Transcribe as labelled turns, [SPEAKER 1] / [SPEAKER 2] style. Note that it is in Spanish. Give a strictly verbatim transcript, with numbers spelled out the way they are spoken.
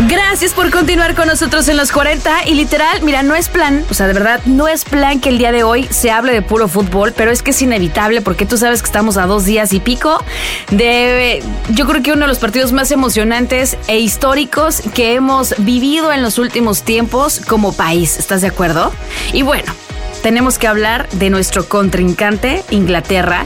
[SPEAKER 1] Gracias por continuar con nosotros en los cuarenta y literal, mira, no es plan, o sea, de verdad, no es plan que el día de hoy se hable de puro fútbol, pero es que es inevitable porque tú sabes que estamos a dos días y pico de, yo creo que uno de los partidos más emocionantes e históricos que hemos vivido en los últimos tiempos como país, ¿estás de acuerdo? Y bueno, tenemos que hablar de nuestro contrincante, Inglaterra,